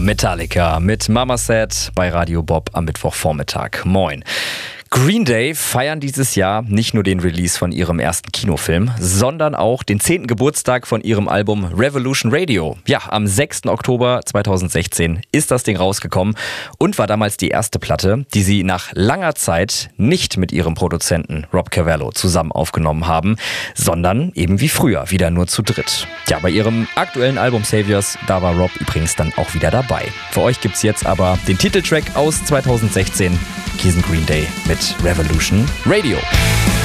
Metallica mit Mama Said bei Radio Bob am Mittwochvormittag. Moin. Green Day feiern dieses Jahr nicht nur den Release von ihrem ersten Kinofilm, sondern auch den 10. Geburtstag von ihrem Album Revolution Radio. Ja, am 6. Oktober 2016 ist das Ding rausgekommen und war damals die erste Platte, die sie nach langer Zeit nicht mit ihrem Produzenten Rob Cavallo zusammen aufgenommen haben, sondern eben wie früher wieder nur zu dritt. Ja, bei ihrem aktuellen Album Saviors, da war Rob übrigens dann auch wieder dabei. Für euch gibt's jetzt aber den Titeltrack aus 2016, Green Day mit Revolution Radio.